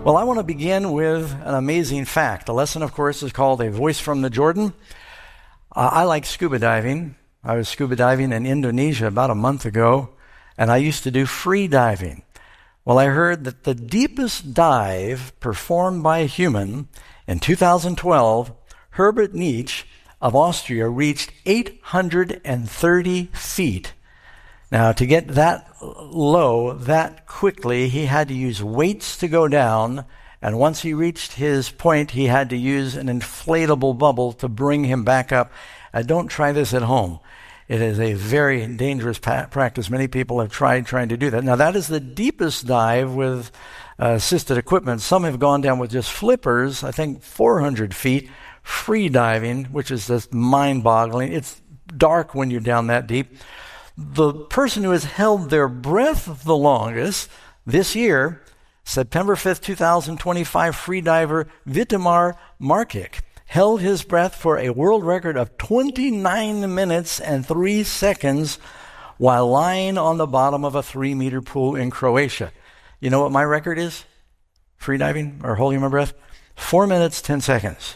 Well, I want to begin with an amazing fact. The lesson, of course, is called A Voice from the Jordan. I like scuba diving. I was scuba diving in Indonesia about a month ago, and I used to do free diving. Well, I heard that the deepest dive performed by a human in 2012, Herbert Nietzsche of Austria reached 830 feet. Now, to get that low, that quickly, he had to use weights to go down, and once he reached his point, he had to use an inflatable bubble to bring him back up. Don't try this at home. It is a very dangerous practice. Many people have trying to do that. Now, that is the deepest dive with assisted equipment. Some have gone down with just flippers, I think 400 feet, free diving, which is just mind-boggling. It's dark when you're down that deep. The person who has held their breath the longest this year, September 5th, 2025, freediver Vitamar Markic, held his breath for a world record of 29 minutes and 3 seconds while lying on the bottom of a 3-meter pool in Croatia. You know what my record is? Freediving or holding my breath? 4 minutes, 10 seconds.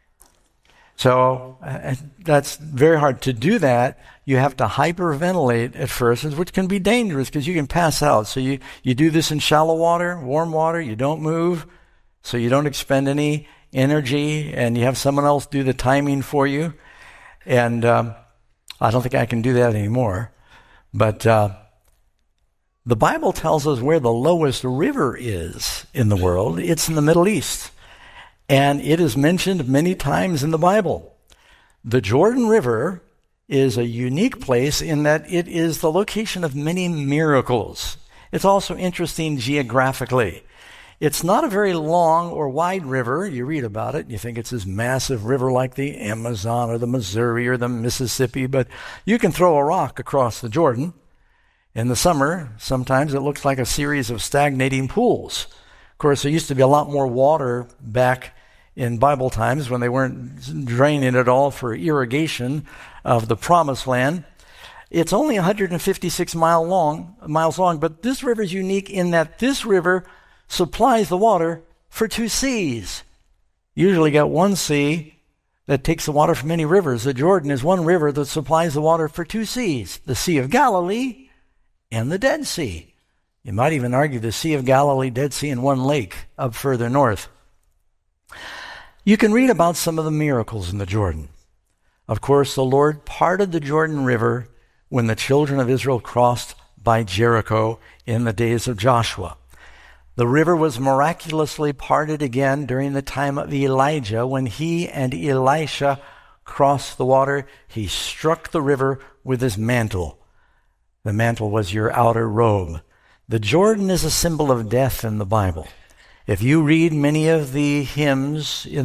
So that's very hard. To do that, you have to hyperventilate at first, which can be dangerous because you can pass out. So you do this in shallow water, warm water, you don't move, so you don't expend any energy, and you have someone else do the timing for you. And I don't think I can do that anymore. But the Bible tells us where the lowest river is in the world. It's in the Middle East. And it is mentioned many times in the Bible. The Jordan River is a unique place in that it is the location of many miracles. It's also interesting geographically. It's not a very long or wide river. You read about it, and you think it's this massive river like the Amazon or the Missouri or the Mississippi, but you can throw a rock across the Jordan. In the summer, sometimes it looks like a series of stagnating pools. Of course, there used to be a lot more water back in Bible times when they weren't draining it all for irrigation of the Promised Land. It's only 156 miles long, but this river is unique in that this river supplies the water for 2 seas. Usually got one sea that takes the water from many rivers. The Jordan is one river that supplies the water for 2 seas, the Sea of Galilee and the Dead Sea. You might even argue the Sea of Galilee, Dead Sea, and one lake up further north. You can read about some of the miracles in the Jordan. Of course, the Lord parted the Jordan River when the children of Israel crossed by Jericho in the days of Joshua. The river was miraculously parted again during the time of Elijah when he and Elisha crossed the water. He struck the river with his mantle. The mantle was your outer robe. The Jordan is a symbol of death in the Bible. If you read many of the hymns in